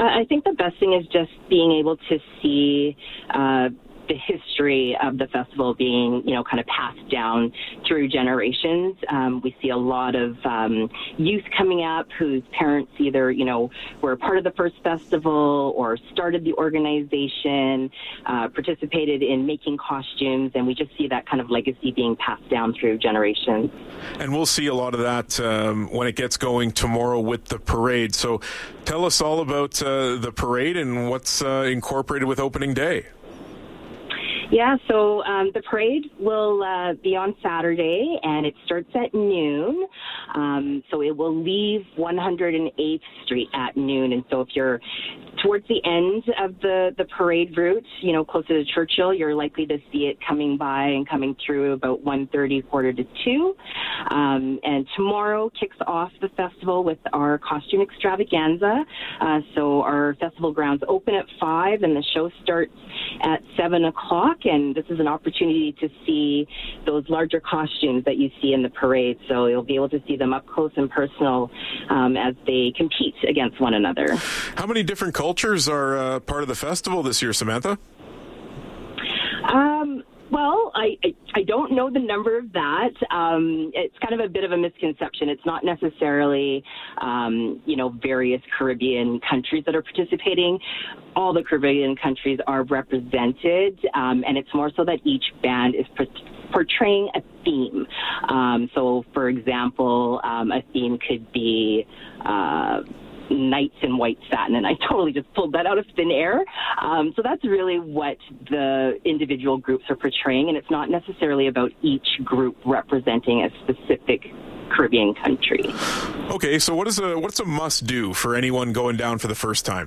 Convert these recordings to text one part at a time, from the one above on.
I think the best thing is just being able to see the history of the festival being, kind of passed down through generations. We see a lot of youth coming up whose parents either, were a part of the first festival or started the organization, participated in making costumes, and we just see that kind of legacy being passed down through generations. And we'll see a lot of that when it gets going tomorrow with the parade. So tell us all about the parade and what's incorporated with opening day. Yeah, so the parade will be on Saturday, and it starts at noon. So it will leave 108th Street at noon. And so if you're towards the end of the parade route, closer to Churchill, you're likely to see it coming by and coming through about 1:30, 1:45. And tomorrow kicks off the festival with our costume extravaganza. So our festival grounds open at 5, and the show starts at 7 o'clock. And this is an opportunity to see those larger costumes that you see in the parade. So you'll be able to see them up close and personal as they compete against one another. How many different cultures are part of the festival this year, Samantha? Well, I don't know the number of that. It's kind of a bit of a misconception. It's not necessarily, various Caribbean countries that are participating. All the Caribbean countries are represented, and it's more so that each band is portraying a theme. So, for example, a theme could be Knights in White Satin, and I totally just pulled that out of thin air. So that's really what the individual groups are portraying, and it's not necessarily about each group representing a specific Caribbean country. Okay, so what's a must-do for anyone going down for the first time?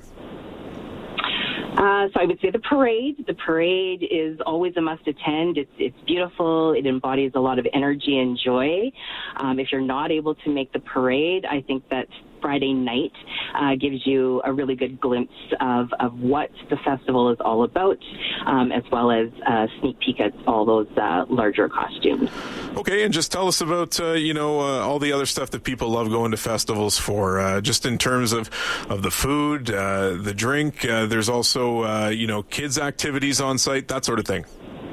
So I would say the parade. The parade is always a must-attend. It's beautiful. It embodies a lot of energy and joy. If you're not able to make the parade, I think that Friday night gives you a really good glimpse of what the festival is all about, as well as a sneak peek at all those larger costumes. Okay, and just tell us about, all the other stuff that people love going to festivals for, just in terms of the food, the drink. There's also, kids' activities on site, that sort of thing.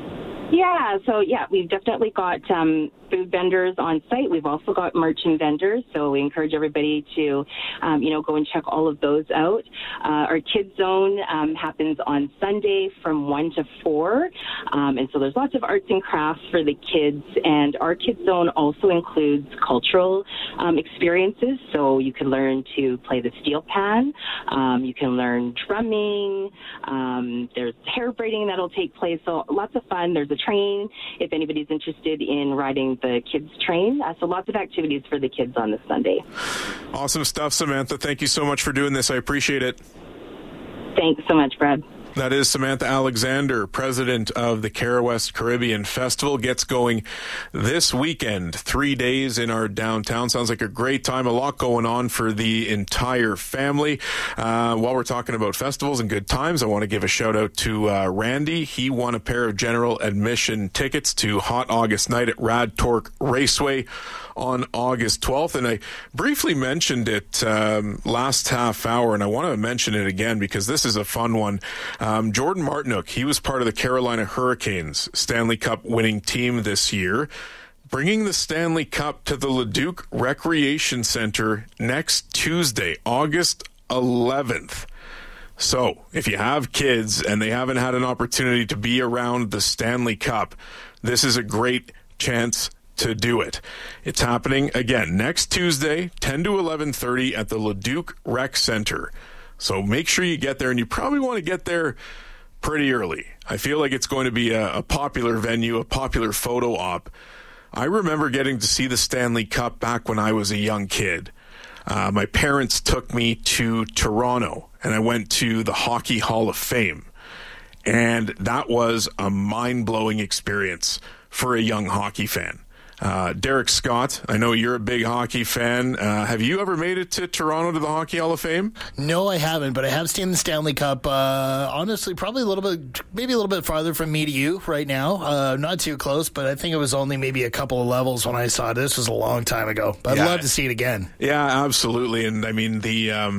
Yeah, so we've definitely got food vendors on site. We've also got merchant vendors, so we encourage everybody to, go and check all of those out. Our kids zone happens on Sunday from 1 to 4, and so there's lots of arts and crafts for the kids. And our kids zone also includes cultural experiences, so you can learn to play the steel pan. You can learn drumming. There's hair braiding that'll take place, so lots of fun. There's a train if anybody's interested in riding the kids train. So lots of activities for the kids on this Sunday. Awesome stuff, Samantha. Thank you so much for doing this. I appreciate it. Thanks so much, Brad. That is Samantha Alexander, president of the Cara West Caribbean Festival. Gets going this weekend, 3 days in our downtown. Sounds like a great time, a lot going on for the entire family. While we're talking about festivals and good times, I want to give a shout out to Randy. He won a pair of general admission tickets to Hot August Night at Rad Torque Raceway on August 12th. And I briefly mentioned it last half hour, and I want to mention it again because this is a fun one. Jordan Martinook, he was part of the Carolina Hurricanes Stanley Cup winning team this year, bringing the Stanley Cup to the Leduc Recreation Center next Tuesday, August 11th. So if you have kids and they haven't had an opportunity to be around the Stanley Cup, this is a great chance to do it. It's happening again next Tuesday, 10 to 11:30 at the Leduc Rec Center. So make sure you get there, and you probably want to get there pretty early. I feel like it's going to be a popular venue, a popular photo op. I remember getting to see the Stanley Cup back when I was a young kid. My parents took me to Toronto, and I went to the Hockey Hall of Fame. And that was a mind-blowing experience for a young hockey fan. Derek Scott, I know you're a big hockey fan. Have you ever made it to Toronto to the Hockey Hall of Fame? No, I haven't, but I have seen the Stanley Cup. Honestly, probably maybe a little bit farther from me to you right now. Not too close, but I think it was only maybe a couple of levels when I saw it. This was a long time ago, but I'd love to see it again. Yeah, absolutely. And I mean, the